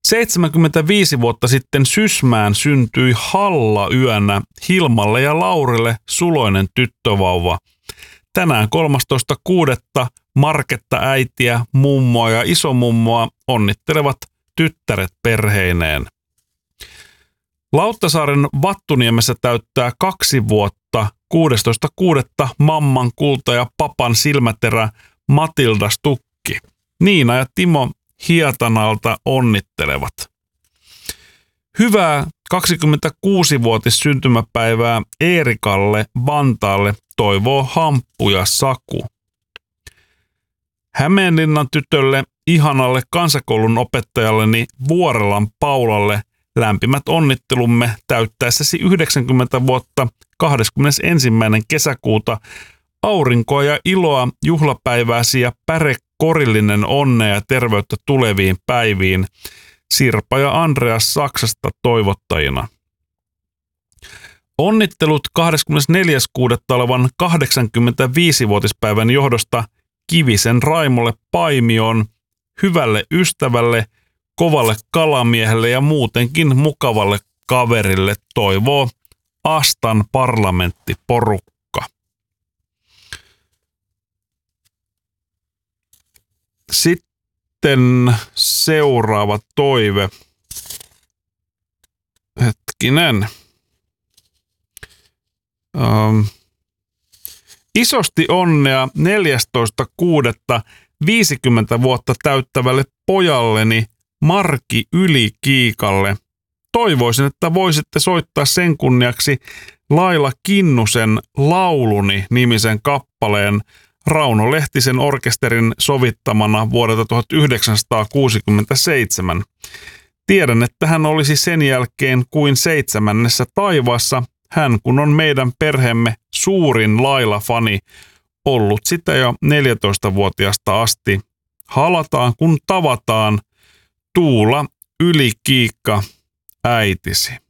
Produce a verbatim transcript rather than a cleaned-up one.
seitsemänkymmentäviisi vuotta sitten Sysmään syntyi Halla yönä Hilmalle ja Laurille suloinen tyttövauva. Tänään kolmastoista kuudetta Marketta äitiä, mummoa ja isomummoa onnittelevat tyttäret perheineen. Lauttasaaren Vattuniemessä täyttää kaksi vuotta kuudestoista kuudetta mamman kulta ja papan silmäterä Matilda Stukki. Niina ja Timo Hietanalta onnittelevat. Hyvää kaksikymmentäkuusivuotis syntymäpäivää Eerikalle Vantaalle toivoo Hamppu ja Saku. Hämeenlinnan tytölle, ihanalle kansakoulun opettajalleni Vuorelan Paulalle lämpimät onnittelumme täyttäessäsi yhdeksänkymmentä vuotta kahdeskymmenesensimmäinen kesäkuuta. Aurinkoa ja iloa juhlapäivääsi ja pärekorillinen onnea ja terveyttä tuleviin päiviin. Sirpa ja Andreas Saksasta toivottajina. Onnittelut kahdeskymmenesneljäs kuudetta olevan kahdeksankymmentäviisivuotispäivän johdosta Kivisen Raimolle Paimioon, hyvälle ystävälle, kovalle kalamiehelle ja muutenkin mukavalle kaverille toivoo Astan parlamenttiporukka. Sitten seuraava toive. Hetkinen. Ähm. Isosti onnea neljästoista kuudetta viisikymmentä vuotta täyttävälle pojalleni Marki Ylikiikalle. Toivoisin, että voisitte soittaa sen kunniaksi Laila Kinnusen Lauluni nimisen kappaleen Rauno Lehtisen orkesterin sovittamana vuodelta tuhatyhdeksänsataakuusikymmentäseitsemän. Tiedän, että hän olisi sen jälkeen kuin seitsemännessä taivaassa, hän kun on meidän perheemme suurin Laila-fani, ollut sitä jo neljätoistavuotiaasta asti. Halataan kun tavataan, Tuula Ylikiikka, äitisi.